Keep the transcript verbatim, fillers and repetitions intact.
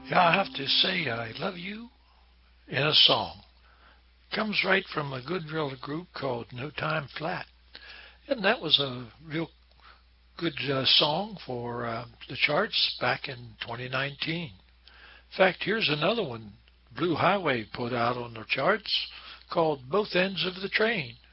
Yeah, I have to say I love you in a song. Comes right from a good real group called No Time Flat. And that was a real good uh, song for uh, the charts back in twenty nineteen. In fact, here's another one Blue Highway put out on the charts called Both Ends of the Train.